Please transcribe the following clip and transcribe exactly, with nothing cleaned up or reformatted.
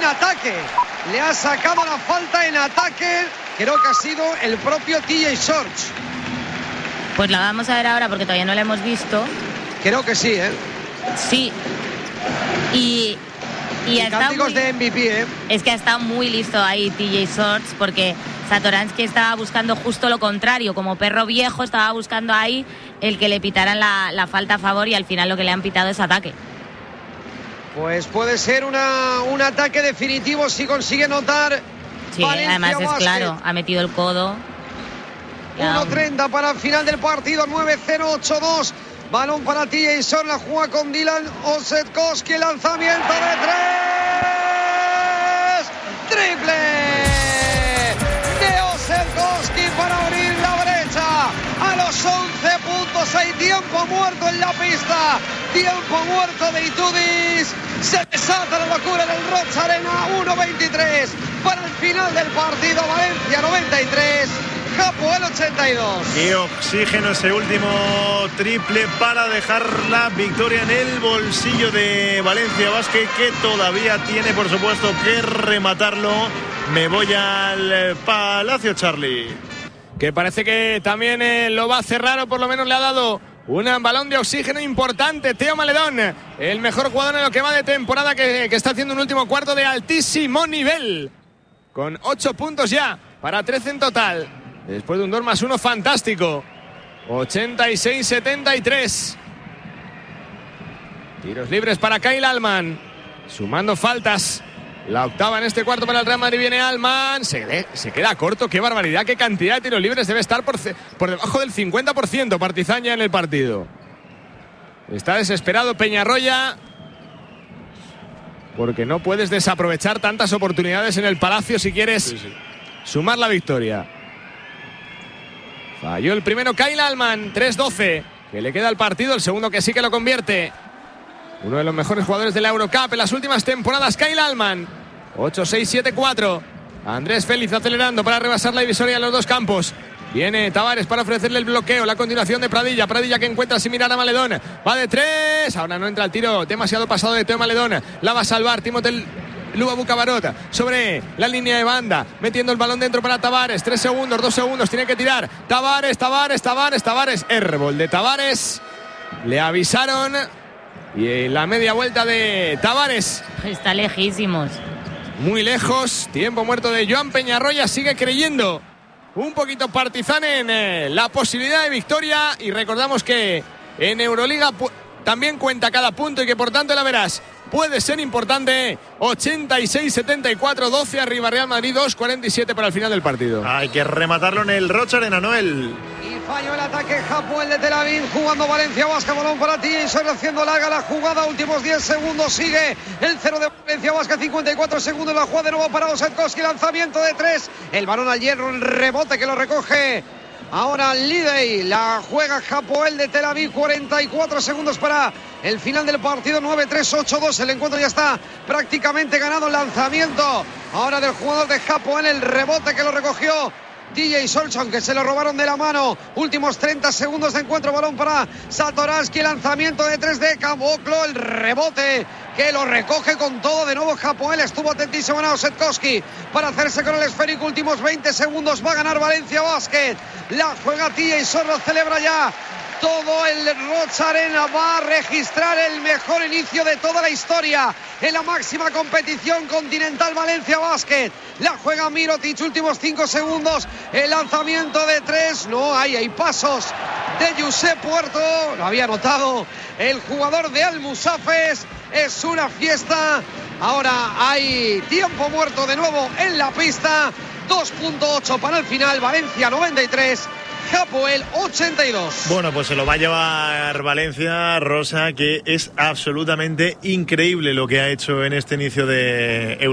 ataque. Le ha sacado la falta en ataque. Creo que ha sido el propio T J Shorts. Pues la vamos a ver ahora porque todavía no la hemos visto. Creo que sí, ¿eh? Sí. Y... Y, y cánticos muy, de M V P, ¿eh? Es que ha estado muy listo ahí T J Shorts, porque Satoransky estaba buscando justo lo contrario, como perro viejo estaba buscando ahí el que le pitaran la, la falta a favor, y al final lo que le han pitado es ataque. Pues puede ser una, un ataque definitivo si consigue notar. Sí, Valencia además es Basket. Claro, ha metido el codo. uno treinta para el final del partido, nueve cero ocho dos. Balón para T J Shorts, la juega con Dylan Osetkowski, lanzamiento de tres. Triple de Osetkowski para abrir la brecha. A los once puntos hay tiempo muerto en la pista. Tiempo muerto de Itudis. Se desata la locura del Roig Arena. uno veintitrés para el final del partido. Valencia noventa y tres. Hapoel ochenta y dos. Y oxígeno ese último triple para dejar la victoria en el bolsillo de Valencia Basket, que todavía tiene, por supuesto, que rematarlo. Me voy al Palacio, Charlie. Que parece que también eh, lo va a cerrar, o por lo menos le ha dado un balón de oxígeno importante. Theo Maledón, el mejor jugador en lo que va de temporada, que, que está haciendo un último cuarto de altísimo nivel, con ocho puntos ya para trece en total. Después de un dos más uno fantástico. ochenta y seis setenta y tres. Tiros libres para Kyle Allman. Sumando faltas. La octava en este cuarto para el Real Madrid. Viene Allman. Se, se queda corto. Qué barbaridad. Qué cantidad de tiros libres. Debe estar por, por debajo del cincuenta por ciento. Partizan ya en el partido. Está desesperado Peñarroya, porque no puedes desaprovechar tantas oportunidades en el Palacio si quieres sí, sí. sumar la victoria. Falló el primero Kyle Allman, tres doce, que le queda al partido. El segundo que sí que lo convierte. Uno de los mejores jugadores de la Eurocup en las últimas temporadas, Kyle Allman. ocho seis siete cuatro. Andrés Félix acelerando para rebasar la divisoria en los dos campos. Viene Tavares para ofrecerle el bloqueo. La continuación de Pradilla. Pradilla que encuentra sin mirar a Maledón. Va de tres. Ahora no entra el tiro. Demasiado pasado de Teo Maledón. La va a salvar Timotel Luba Bucabarota sobre la línea de banda, metiendo el balón dentro para Tavares. Tres segundos, dos segundos, tiene que tirar. Tavares, Tavares, Tavares, Tavares. Airball de Tavares. Le avisaron. Y la media vuelta de Tavares. Está lejísimos. Muy lejos. Tiempo muerto de Joan Peñarroya. Sigue creyendo un poquito Partizan en eh, la posibilidad de victoria. Y recordamos que en Euroliga pu- también cuenta cada punto, y que por tanto la verás. Puede ser importante. ochenta y seis setenta y cuatro, doce arriba Real Madrid, dos cuarenta y siete para el final del partido. Hay que rematarlo en el Roig Arena, Noel. Y falló el ataque Hapoel de Tel Aviv, jugando Valencia Basket, balón para ti, y solo haciendo larga la jugada. Últimos diez segundos, sigue el cero de Valencia Basket, cincuenta y cuatro segundos, la jugada de nuevo para Osetkowski, lanzamiento de tres, el balón al hierro, el rebote que lo recoge ahora Lidey. La juega Hapoel de Tel Aviv, cuarenta y cuatro segundos para el final del partido, nueve tres ocho dos. El encuentro ya está prácticamente ganado. El lanzamiento ahora del jugador de Hapoel, el rebote que lo recogió T J Shorts, aunque se lo robaron de la mano. Últimos treinta segundos de encuentro, balón para Satoransky, lanzamiento de tres de Caboclo, el rebote que lo recoge con todo de nuevo Hapoel. Estuvo atentísimo a Osetkowski para hacerse con el esférico. Últimos veinte segundos, va a ganar Valencia Basket. La juega T J Shorts, lo celebra ya todo el Roig Arena. Va a registrar el mejor inicio de toda la historia en la máxima competición continental. Valencia Basket, la juega Mirotic, últimos cinco segundos, el lanzamiento de tres, no hay, hay pasos de Josep Puerto, lo había notado el jugador de Almusafes. Es una fiesta. Ahora hay tiempo muerto de nuevo en la pista. dos punto ocho para el final. Valencia noventa y tres, Hapoel ochenta y dos. Bueno, pues se lo va a llevar Valencia, Rosa, que es absolutamente increíble lo que ha hecho en este inicio de Euro.